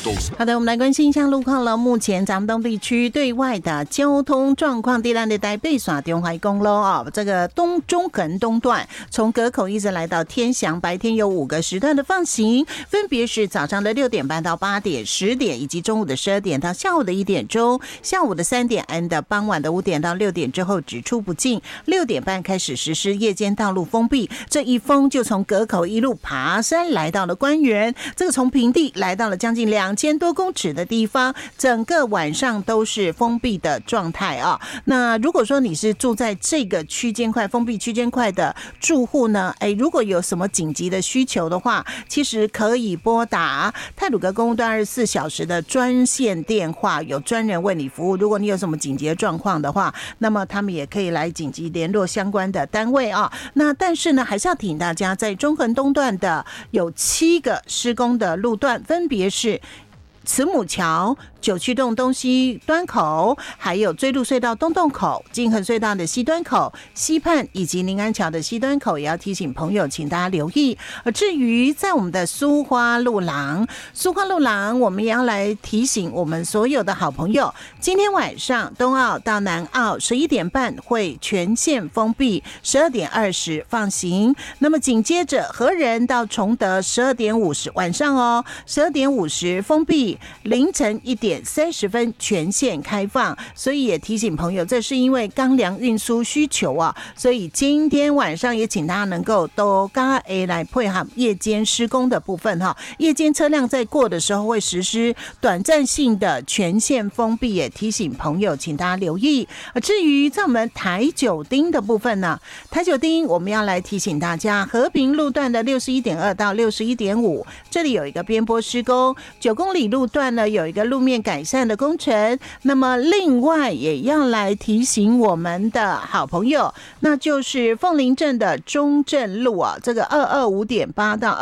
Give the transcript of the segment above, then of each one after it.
好的，我们来关心一下路况了。目前咱们东地区对外的交通状况，第二的台北耍中华公路哦，这个中横东段从河口一直来到天祥，白天有5个时段的放行，分别是早上的6点半到8点、10点，以及中午的12点到下午的1点钟，下午的3点的傍晚的5点到6点之后只出不进，6点半开始实施夜间道路封闭。这一封就从河口一路爬山来到了官园，这个从平地来到了将近2000多公尺的地方，整个晚上都是封闭的状态啊。那如果说你是住在这个区间块封闭区间块的住户呢，如果有什么紧急的需求的话，其实可以拨打太鲁阁公路段24小时的专线电话，有专人为你服务。如果你有什么紧急的状况的话，那么他们也可以来紧急联络相关的单位啊。那但是呢，还是要提醒大家，在中横东段的有7个施工的路段，分别是慈母桥、九曲洞东西端口，还有追鹿隧道东洞口、金横隧道的西端口、西畔以及宁安桥的西端口，也要提醒朋友，请大家留意。至于在我们的苏花路廊，我们也要来提醒我们所有的好朋友，今天晚上东澳到南澳11点半会全线封闭，12点20放行。那么紧接着和仁到崇德12点50晚上12点50封闭，凌晨1点30分全线开放。所以也提醒朋友，这是因为钢梁运输需求啊，所以今天晚上也请大家能够都来配合夜间施工的部分哈。夜间车辆在过的时候会实施短暂性的全线封闭，也提醒朋友请大家留意。至于在我们台九丁的部分呢，台九丁我们要来提醒大家，和平路段的61.2到61.5这里有一个边坡施工，9公里路段呢有一个路面改善的工程。那么另外也要来提醒我们的好朋友，那就是凤林镇的中正路啊，这个225.8到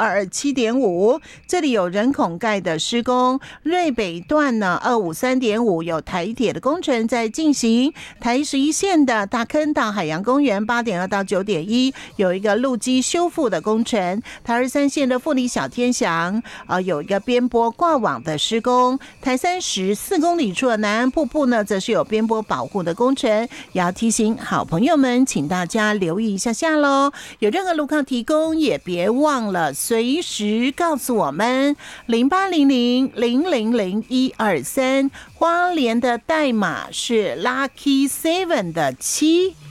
227.5这里有人孔盖的施工。瑞北段呢253.5有台铁的工程在进行。台11线的大坑到海洋公园8.2到9.1有一个路基修复的工程。台23线的富里小天祥有一个边坡挂网的施工。台34公里处的南安瀑布呢，则是有边坡保护的工程，也要提醒好朋友们，请大家留意一下下咯。有任何路况提供，也别忘了随时告诉我们0800000123，花莲的代码是 Lucky 7的7。